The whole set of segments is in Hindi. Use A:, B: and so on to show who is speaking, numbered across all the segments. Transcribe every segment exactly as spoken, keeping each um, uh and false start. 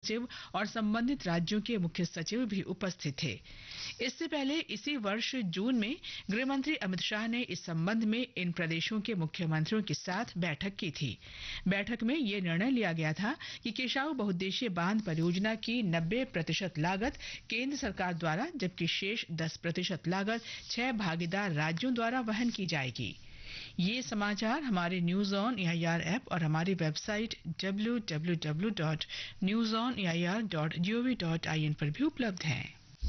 A: सचिव और संबंधित राज्यों के मुख्य सचिव भी उपस्थित थे। इससे पहले इसी वर्ष जून में गृह मंत्री अमित शाह ने इस संबंध में इन प्रदेशों के मुख्यमंत्रियों के साथ बैठक की थी। बैठक में यह निर्णय लिया गया था कि किशाऊ बहुउद्देशीय बांध परियोजना की नब्बे प्रतिशत लागत केंद्र सरकार द्वारा, जबकि शेष दस प्रतिशत लागत छह भागीदार राज्यों द्वारा वहन की जाएगी। ये समाचार हमारे न्यूज ऑन एआईआर ऐप और हमारी website W W W dot news on AIR dot gov dot IN पर भी उपलब्ध हैं।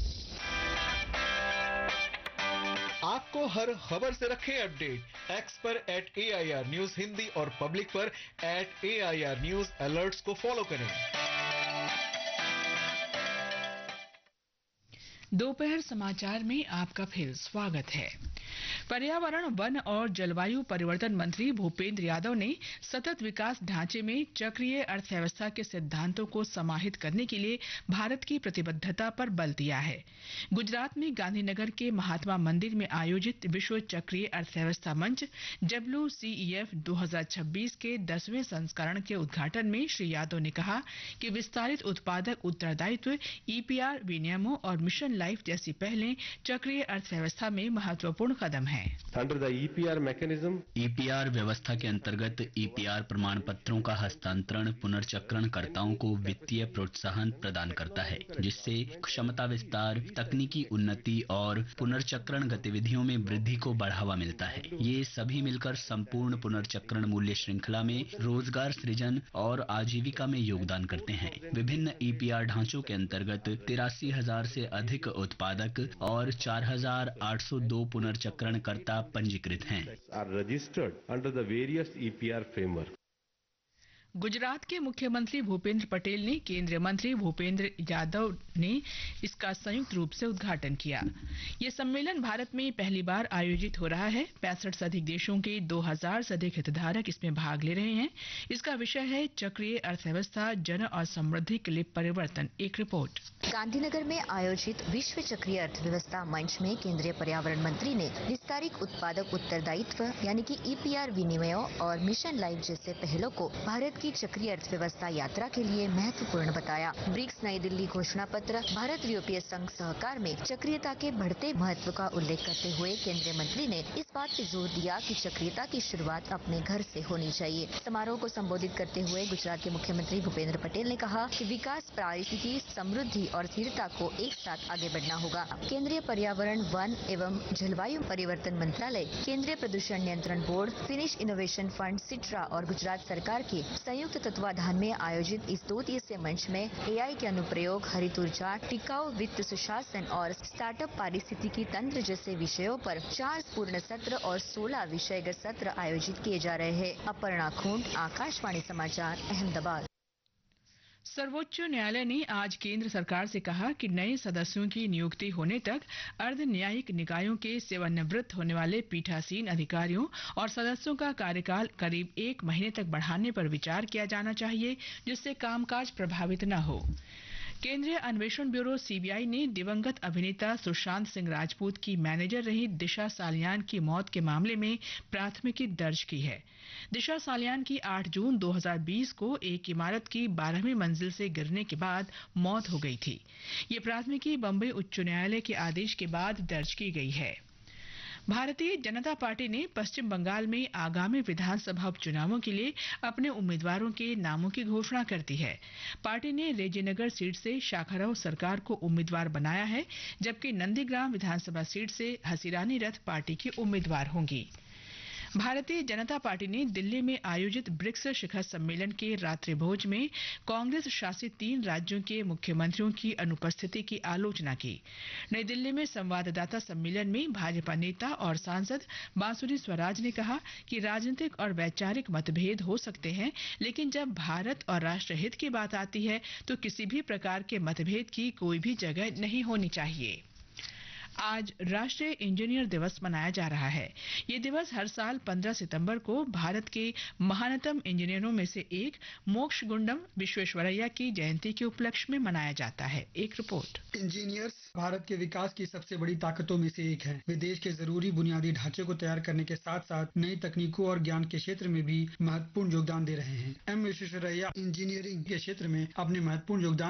B: आपको हर खबर से रखें अपडेट। एक्स पर एट एआईआर न्यूज हिंदी और पब्लिक पर एट एआईआर न्यूज अलर्ट्स को फॉलो करें।
A: दोपहर समाचार में आपका फिर स्वागत है। पर्यावरण, वन और जलवायु परिवर्तन मंत्री भूपेंद्र यादव ने सतत विकास ढांचे में चक्रीय अर्थव्यवस्था के सिद्धांतों को समाहित करने के लिए भारत की प्रतिबद्धता पर बल दिया है। गुजरात में गांधीनगर के महात्मा मंदिर में आयोजित विश्व चक्रीय अर्थव्यवस्था मंच डब्ल्यू सी ई एफ दो हज़ार छब्बीस के दसवें संस्करण के उद्घाटन में श्री यादव ने कहा कि विस्तारित उत्पादक उत्तरदायित्व, ईपीआर विनियमों और मिशन लाइफ जैसी पहलें चक्रीय अर्थव्यवस्था में महत्वपूर्ण कदम है।
C: Under the EPR mechanism,
D: EPR व्यवस्था के अंतर्गत ईपीआर प्रमाण पत्रों का हस्तांतरण पुनर्चक्रणकर्ताओं को वित्तीय प्रोत्साहन प्रदान करता है, जिससे क्षमता विस्तार, तकनीकी उन्नति और पुनर्चक्रण गतिविधियों में वृद्धि को बढ़ावा मिलता है। ये सभी मिलकर संपूर्ण पुनर्चक्रण मूल्य श्रृंखला में रोजगार सृजन और आजीविका में योगदान करते हैं। विभिन्न ईपीआर ढांचों के अंतर्गत तिरासी हजार से अधिक उत्पादक और चार हजार आठ सौ दो पुनर्चक्रणकर्ता पंजीकृत हैं।
C: are registered under the various E P R framework.
A: Gujarat के मुख्यमंत्री भूपेंद्र पटेल ने केंद्रीय मंत्री भूपेंद्र यादव ने इसका संयुक्त रूप से उद्घाटन किया। यह सम्मेलन भारत में पहली बार आयोजित हो रहा है। पैंसठ से अधिक देशों के दो हज़ार से अधिक हितधारक इसमें भाग ले रहे हैं। इसका विषय है चक्रीय अर्थव्यवस्था, जन और समृद्धि के लिए परिवर्तन। एक रिपोर्ट।
E: गांधीनगर में आयोजित विश्व चक्रीय अर्थव्यवस्था मंच में केंद्रीय पर्यावरण मंत्री ने विस्तारित उत्पादक उत्तरदायित्व यानी कि ईपीआर विनिमयों और मिशन लाइफ जैसे पहलों को भारत की चक्रीय अर्थव्यवस्था यात्रा के लिए महत्वपूर्ण बताया। ब्रिक्स नई दिल्ली घोषणा पत्र भारत यूरोपीय संघ सहकार में चक्रीयता के बढ़ते महत्व का उल्लेख करते हुए केंद्रीय मंत्री ने इस बात पर जोर दिया कि चक्रीयता की शुरुआत अपने घर से होनी चाहिए। समारोह को संबोधित करते हुए गुजरात के मुख्यमंत्री भूपेंद्र पटेल ने कहा कि विकास, पारिस्थितिकी, समृद्धि और स्थिरता को एक साथ आगे बढ़ना होगा। केंद्रीय पर्यावरण, वन एवं जलवायु परिवर्तन मंत्रालय, केंद्रीय प्रदूषण नियंत्रण बोर्ड, फिनिश इनोवेशन फंड, सिट्रा और गुजरात सरकार के संयुक्त तत्वाधान में आयोजित इस दो दिवसीय मंच में एआई के अनुप्रयोग, हरित ऊर्जा, टिकाऊ वित्त सुशासन और स्टार्टअप पारिस्थितिकी तंत्र जैसे विषयों पर चार पूर्ण सत्र और सोलह विषयगत सत्र आयोजित किए जा रहे हैं। अपर्णा खूंट, आकाशवाणी समाचार, अहमदाबाद।
A: सर्वोच्च न्यायालय ने आज केंद्र सरकार से कहा कि नए सदस्यों की नियुक्ति होने तक अर्ध न्यायिक निकायों के सेवानिवृत्त होने वाले पीठासीन अधिकारियों और सदस्यों का कार्यकाल करीब एक महीने तक बढ़ाने पर विचार किया जाना चाहिए, जिससे कामकाज प्रभावित न हो। केंद्रीय अन्वेषण ब्यूरो सीबीआई ने दिवंगत अभिनेता सुशांत सिंह राजपूत की मैनेजर रही दिशा सालियान की मौत के मामले में प्राथमिकी दर्ज की है। दिशा सालियान की आठ जून दो हज़ार बीस को एक इमारत की बारहवीं मंजिल से गिरने के बाद मौत हो गई थी। ये प्राथमिकी बम्बई उच्च न्यायालय के आदेश के बाद दर्ज की गई है। भारतीय जनता पार्टी ने पश्चिम बंगाल में आगामी विधानसभा उपचुनावों के लिए अपने उम्मीदवारों के नामों की घोषणा कर दी है। पार्टी ने रेजीनगर सीट से शाखाराव सरकार को उम्मीदवार बनाया है, जबकि नंदीग्राम विधानसभा सीट से हसीरानी रथ पार्टी की उम्मीदवार होंगी। भारतीय जनता पार्टी ने दिल्ली में आयोजित ब्रिक्स शिखर सम्मेलन के रात्रि भोज में कांग्रेस शासित तीन राज्यों के मुख्यमंत्रियों की अनुपस्थिति की आलोचना की। नई दिल्ली में संवाददाता सम्मेलन में भाजपा नेता और सांसद बांसुरी स्वराज ने कहा कि राजनीतिक और वैचारिक मतभेद हो सकते हैं, लेकिन जब भारत और राष्ट्रहित की बात आती है तो किसी भी प्रकार के मतभेद की कोई भी जगह नहीं होनी चाहिए। आज राष्ट्रीय इंजीनियर दिवस मनाया जा रहा है। ये दिवस हर साल पंद्रह सितंबर को भारत के महानतम इंजीनियरों में से एक मोक्षगुंडम विश्वेश्वरैया की जयंती के उपलक्ष्य में मनाया जाता है। एक रिपोर्ट।
F: इंजीनियर्स भारत के विकास की सबसे बड़ी ताकतों में से एक है। वे देश के जरूरी बुनियादी ढांचे को तैयार करने के साथ साथ नई तकनीकों और ज्ञान के क्षेत्र में भी महत्वपूर्ण योगदान दे रहे हैं। एम विश्वेश्वरैया इंजीनियरिंग के क्षेत्र में अपने महत्वपूर्ण योगदान